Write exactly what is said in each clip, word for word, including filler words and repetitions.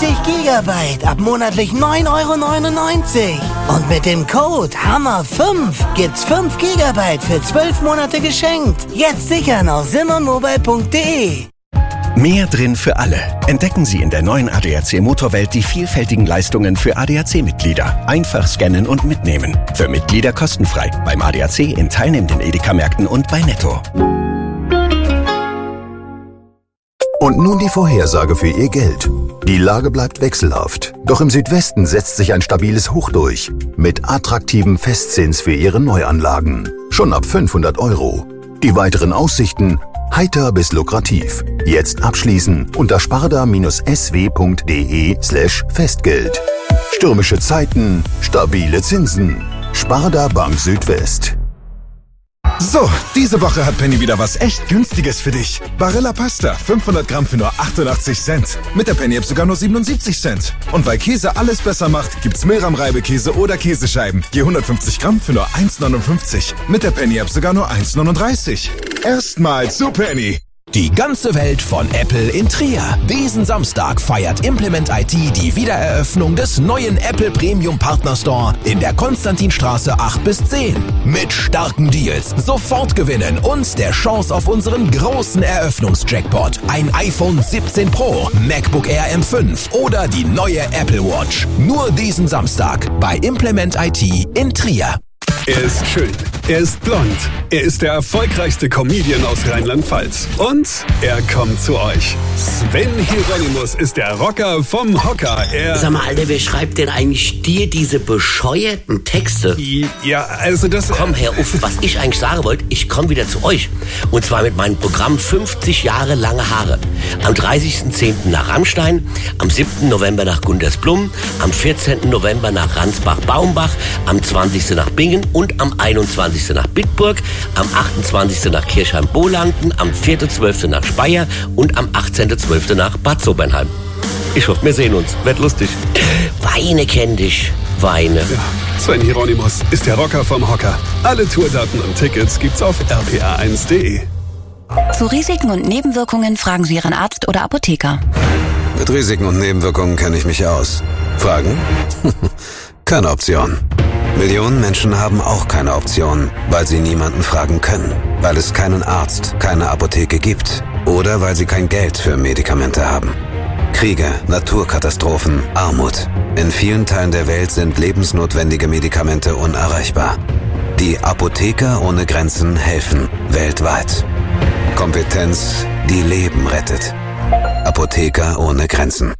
dreißig Gigabyte ab monatlich neun Euro neunundneunzig. Und mit dem Code Hammer fünf gibt's fünf Gigabyte für zwölf Monate geschenkt. Jetzt sichern auf simmermobile punkt de. Mehr drin für alle. Entdecken Sie in der neuen A D A C Motorwelt die vielfältigen Leistungen für A D A C-Mitglieder. Einfach scannen und mitnehmen. Für Mitglieder kostenfrei. Beim A D A C in teilnehmenden Edeka-Märkten und bei Netto. Und nun die Vorhersage für Ihr Geld. Die Lage bleibt wechselhaft. Doch im Südwesten setzt sich ein stabiles Hoch durch. Mit attraktivem Festzins für Ihre Neuanlagen. Schon ab fünfhundert Euro. Die weiteren Aussichten: heiter bis lukrativ. Jetzt abschließen unter sparda-sw punkt de slash Festgeld. Stürmische Zeiten, stabile Zinsen. Sparda Bank Südwest. So, diese Woche hat Penny wieder was echt Günstiges für dich. Barilla Pasta, fünfhundert Gramm für nur achtundachtzig Cent. Mit der Penny-App sogar nur siebenundsiebzig Cent. Und weil Käse alles besser macht, gibt's Milram-Reibekäse oder Käsescheiben. Je hundertfünfzig Gramm für nur eins neunundfünfzig. Mit der Penny-App sogar nur eins neununddreißig. Erstmal zu Penny. Die ganze Welt von Apple in Trier. Diesen Samstag feiert Implement I T die Wiedereröffnung des neuen Apple Premium Partner Store in der Konstantinstraße acht bis zehn. Mit starken Deals, sofort gewinnen und der Chance auf unseren großen Eröffnungsjackpot. Ein iPhone siebzehn Pro, MacBook Air M fünf oder die neue Apple Watch. Nur diesen Samstag bei Implement I T in Trier. Er ist schön, er ist blond, er ist der erfolgreichste Comedian aus Rheinland-Pfalz. Und er kommt zu euch. Sven Hieronymus ist der Rocker vom Hocker. Er Sag mal, Alter, wer schreibt denn eigentlich dir diese bescheuerten Texte? Ja, also das... Komm, Herr Uff, was ich eigentlich sagen wollte, ich komme wieder zu euch. Und zwar mit meinem Programm fünfzig Jahre lange Haare. Am dreißigsten zehnten nach Rammstein, am siebten November nach Gundersblum, am vierzehnten November nach Ransbach-Baumbach, am zwanzigsten nach Bingen und am einundzwanzigsten nach Bitburg, am achtundzwanzigsten nach Kirchheim-Bohlanden, am vierten zwölften nach Speyer und am achtzehnten zwölften nach Bad Sobernheim. Ich hoffe, wir sehen uns. Wird lustig. Weine kenn dich. Weine. Ja, Sven Hieronymus ist der Rocker vom Hocker. Alle Tourdaten und Tickets gibt's auf r p a eins punkt de. Zu Risiken und Nebenwirkungen fragen Sie Ihren Arzt oder Apotheker. Mit Risiken und Nebenwirkungen kenne ich mich aus. Fragen? Keine Option. Millionen Menschen haben auch keine Option, weil sie niemanden fragen können, weil es keinen Arzt, keine Apotheke gibt oder weil sie kein Geld für Medikamente haben. Kriege, Naturkatastrophen, Armut. In vielen Teilen der Welt sind lebensnotwendige Medikamente unerreichbar. Die Apotheker ohne Grenzen helfen weltweit. Kompetenz, die Leben rettet. Apotheker ohne Grenzen.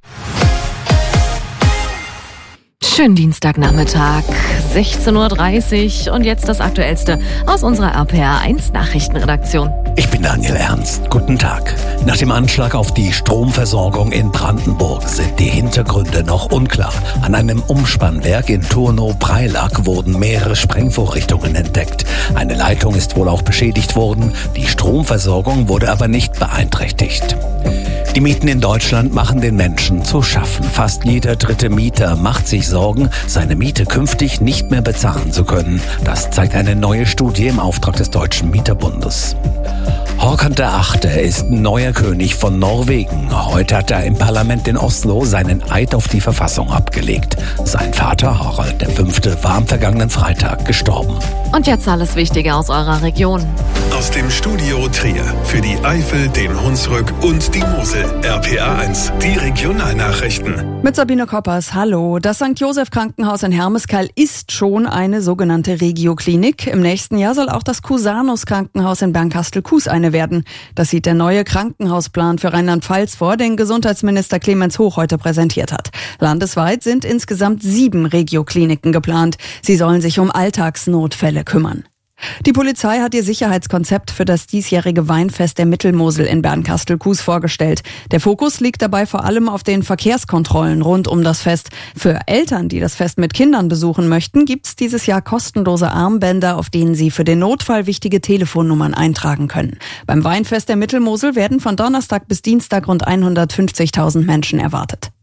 Schönen Dienstagnachmittag, sechzehn Uhr dreißig und jetzt das Aktuellste aus unserer R P R eins Nachrichtenredaktion. Ich bin Daniel Ernst. Guten Tag. Nach dem Anschlag auf die Stromversorgung in Brandenburg sind die Hintergründe noch unklar. An einem Umspannwerk in Turnow-Preilack wurden mehrere Sprengvorrichtungen entdeckt. Eine Leitung ist wohl auch beschädigt worden. Die Stromversorgung wurde aber nicht beeinträchtigt. Die Mieten in Deutschland machen den Menschen zu schaffen. Fast jeder dritte Mieter macht sich Sorgen, seine Miete künftig nicht mehr bezahlen zu können. Das zeigt eine neue Studie im Auftrag des Deutschen Mieterbundes. Håkon der Achte ist neuer König von Norwegen. Heute hat er im Parlament in Oslo seinen Eid auf die Verfassung abgelegt. Sein Vater Harald der Fünfte war am vergangenen Freitag gestorben. Und jetzt alles Wichtige aus eurer Region. Aus dem Studio Trier für die Eifel, den Hunsrück und die Mosel. R P A eins, die Regionalnachrichten. Mit Sabine Koppers, hallo. Das Sankt Joseph Krankenhaus in Hermeskeil ist schon eine sogenannte Regioklinik. Im nächsten Jahr soll auch das Cusanus Krankenhaus in Bernkastel-Kues eine werden. Das sieht der neue Krankenhausplan für Rheinland-Pfalz vor, den Gesundheitsminister Clemens Hoch heute präsentiert hat. Landesweit sind insgesamt sieben Regiokliniken geplant. Sie sollen sich um Alltagsnotfälle kümmern. Die Polizei hat ihr Sicherheitskonzept für das diesjährige Weinfest der Mittelmosel in Bernkastel-Kues vorgestellt. Der Fokus liegt dabei vor allem auf den Verkehrskontrollen rund um das Fest. Für Eltern, die das Fest mit Kindern besuchen möchten, gibt's dieses Jahr kostenlose Armbänder, auf denen sie für den Notfall wichtige Telefonnummern eintragen können. Beim Weinfest der Mittelmosel werden von Donnerstag bis Dienstag rund hundertfünfzigtausend Menschen erwartet.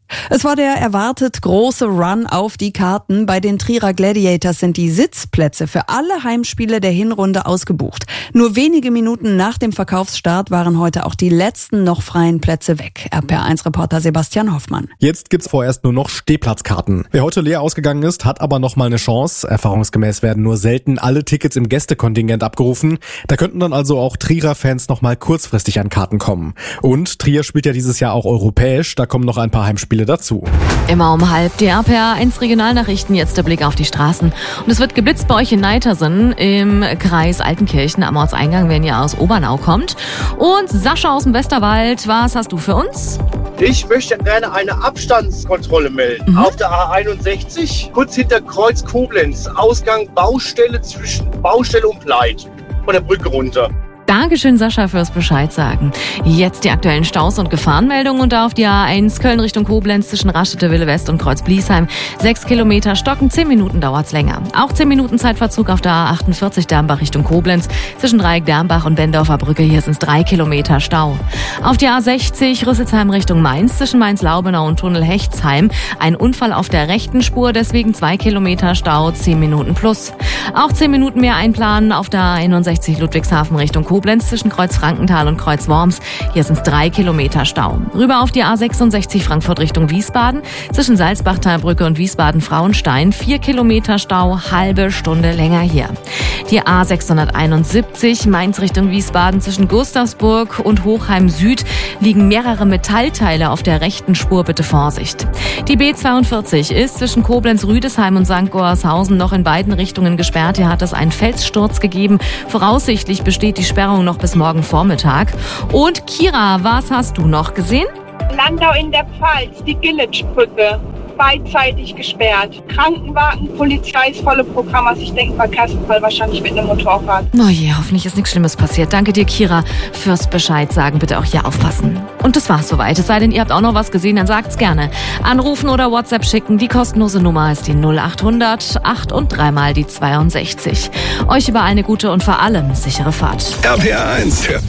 Es war der erwartet große Run auf die Karten. Bei den Trierer Gladiators sind die Sitzplätze für alle Heimspiele der Hinrunde ausgebucht. Nur wenige Minuten nach dem Verkaufsstart waren heute auch die letzten noch freien Plätze weg. R P R eins Reporter Sebastian Hoffmann. Jetzt gibt's vorerst nur noch Stehplatzkarten. Wer heute leer ausgegangen ist, hat aber noch mal eine Chance. Erfahrungsgemäß werden nur selten alle Tickets im Gästekontingent abgerufen. Da könnten dann also auch Trierer Fans noch mal kurzfristig an Karten kommen. Und Trier spielt ja dieses Jahr auch europäisch. Da kommen noch ein paar Heimspiele dazu. Immer um halb die R P R eins Regionalnachrichten, jetzt der Blick auf die Straßen. Und es wird geblitzt bei euch in Neitersen im Kreis Altenkirchen am Ortseingang, wenn ihr aus Obernau kommt. Und Sascha aus dem Westerwald, was hast du für uns? Ich möchte gerne eine Abstandskontrolle melden. Mhm. Auf der A einundsechzig, kurz hinter Kreuz Koblenz, Ausgang Baustelle zwischen Baustelle und Pleit, von der Brücke runter. Dankeschön, Sascha, fürs Bescheid sagen. Jetzt die aktuellen Staus und Gefahrenmeldungen und da auf die A eins Köln Richtung Koblenz zwischen Raschete Wille West und Kreuz Bliesheim. Sechs Kilometer stocken, zehn Minuten dauert's länger. Auch zehn Minuten Zeitverzug auf der A achtundvierzig Dernbach Richtung Koblenz zwischen Dreieck Dernbach und Bendorfer Brücke. Hier sind's drei Kilometer Stau. Auf die A sechzig Rüsselsheim Richtung Mainz zwischen Mainz-Laubenau und Tunnel Hechtsheim. Ein Unfall auf der rechten Spur, deswegen zwei Kilometer Stau, zehn Minuten plus. Auch zehn Minuten mehr einplanen auf der A einundsechzig Ludwigshafen Richtung Koblenz. Zwischen Kreuz Frankenthal und Kreuz Worms. Hier sind es drei Kilometer Stau. Rüber auf die A sechsundsechzig Frankfurt Richtung Wiesbaden. Zwischen Salzbachtalbrücke und Wiesbaden-Frauenstein. Vier Kilometer Stau, halbe Stunde länger hier. Die A sechshunderteinundsiebzig Mainz Richtung Wiesbaden. Zwischen Gustavsburg und Hochheim Süd liegen mehrere Metallteile auf der rechten Spur. Bitte Vorsicht. Die B zweiundvierzig ist zwischen Koblenz, Rüdesheim und Sankt Goarshausen noch in beiden Richtungen gesperrt. Hier hat es einen Felssturz gegeben. Voraussichtlich besteht die Sperrung noch bis morgen Vormittag. Und Kira, was hast du noch gesehen? Landau in der Pfalz, die Gillitsch-Brücke, beidseitig gesperrt. Krankenwagen, Polizei, das volle Programm. Also ich denke, Verkehrsunfall wahrscheinlich mit einem Motorrad. Oh je, hoffentlich ist nichts Schlimmes passiert. Danke dir, Kira, fürs Bescheid sagen. Bitte auch hier aufpassen. Und das war's soweit. Es sei denn, ihr habt auch noch was gesehen, dann sagt's gerne. Anrufen oder WhatsApp schicken. Die kostenlose Nummer ist die null achthundert acht und dreimal die zweiundsechzig. Euch überall eine gute und vor allem sichere Fahrt. R P R eins, der